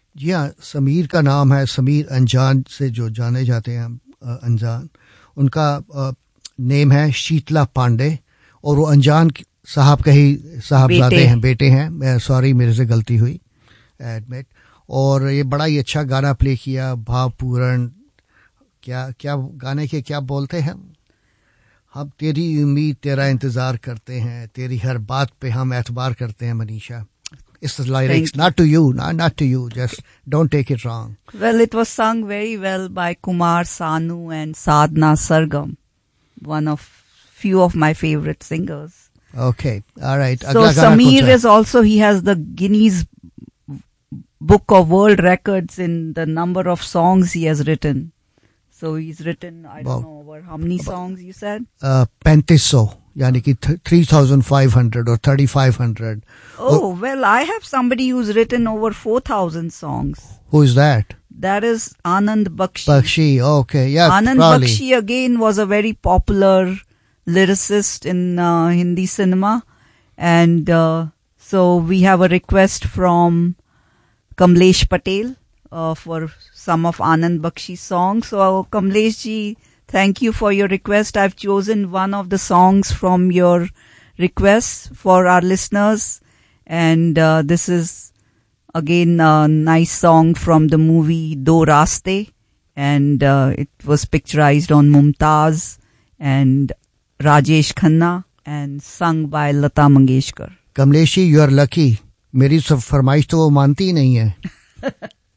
जी हाँ, समीर का नाम है समीर अंजान से जो जाने जाते हैं अंजान, उनका नेम है शीतला पांडे और वो अंजान साहब के ही साहबजादे हैं, बेटे हैं। सॉरी मेरे से गलती हुई, एडमिट। और ये बड़ा ही अच्छा गाना प्ले किया, भावपूर्ण। क्या क्या गाने के क्या बोलते हैं? हम तेरी उम्मीद तेरा इंतजार करते हैं, तेरी हर बात पे हम एतबार करते हैं, Manisha. It's the lyrics, not to you, not to you. Just don't take it wrong. Well, it was sung very well by Kumar Sanu and Sadhna Sargam, one of few of my favorite singers. Okay, all right. So Sameer is also, he has the Guinness Book of World Records in the number of songs he has written. So he's written, I don't know, over how many songs you said? 3500. यानी कि 3,500 or 3,500. Oh, well, I have somebody who's written over 4,000 songs. Who is that? That is Anand Bakshi. Bakshi, okay, yeah, Anand probably. Bakshi again was a very popular lyricist in Hindi cinema. And so we have a request from Kamlesh Patel for some of Anand Bakshi's songs. So Kamlesh ji, thank you for your request. I've chosen one of the songs from your request for our listeners. And this is again a nice song from the movie Do Raste. And it was picturized on Mumtaz and Rajesh Khanna and sung by Lata Mangeshkar. Kamleshi, you are lucky. मेरी सब फरमाइश तो वो मानती ही नहीं है.